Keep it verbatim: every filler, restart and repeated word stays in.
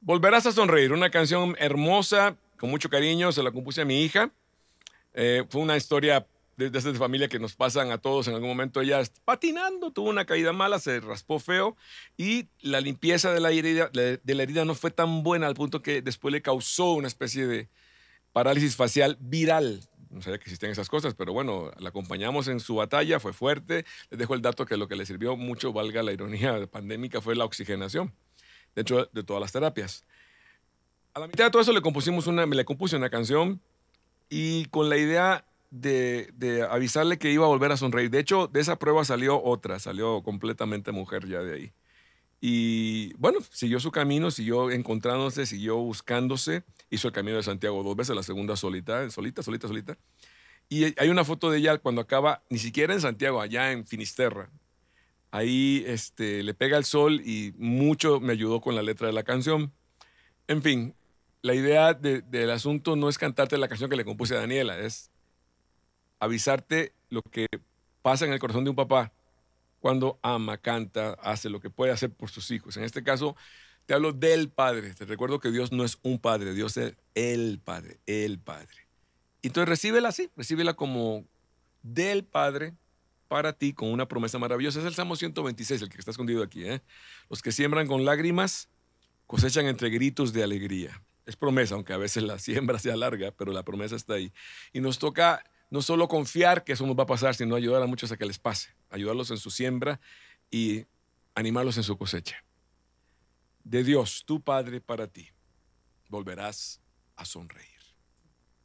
Volverás a sonreír, una canción hermosa, con mucho cariño, se la compuse a mi hija. Eh, fue una historia de, de esas de familia que nos pasan a todos en algún momento. Ella patinando, tuvo una caída mala, se raspó feo y la limpieza de la herida, de, de la herida no fue tan buena al punto que después le causó una especie de parálisis facial viral. No sabía que existían esas cosas, pero bueno, la acompañamos en su batalla, fue fuerte. Les dejo el dato que lo que le sirvió mucho, valga la ironía pandémica, fue la oxigenación dentro de todas las terapias. A la mitad de todo eso le compusimos una, me le compuse una canción y con la idea de, de avisarle que iba a volver a sonreír. De hecho, de esa prueba salió otra, salió completamente mujer ya de ahí. Y bueno, siguió su camino, siguió encontrándose, siguió buscándose, hizo el Camino de Santiago dos veces, la segunda solita, solita, solita, solita. Y hay una foto de ella cuando acaba, ni siquiera en Santiago, allá en Finisterra. Ahí este, le pega el sol y mucho me ayudó con la letra de la canción. En fin, la idea de- del asunto no es cantarte la canción que le compuse a Daniela, es avisarte lo que pasa en el corazón de un papá cuando ama, canta, hace lo que puede hacer por sus hijos. En este caso, te hablo del Padre. Te recuerdo que Dios no es un Padre, Dios es el Padre, el Padre. Y entonces recíbela así, recíbela como del Padre para ti con una promesa maravillosa. Es el Salmo ciento veintiséis, el que está escondido aquí. ¿eh? Los que siembran con lágrimas cosechan entre gritos de alegría. Es promesa, aunque a veces la siembra sea larga, pero la promesa está ahí. Y nos toca no solo confiar que eso nos va a pasar, sino ayudar a muchos a que les pase, ayudarlos en su siembra y animarlos en su cosecha. De Dios, tu Padre, para ti, volverás a sonreír.